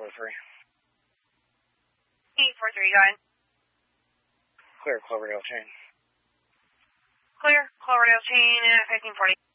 843. 843, go ahead. Clear, Cloverdale chain. Clear, Cloverdale chain, 1540.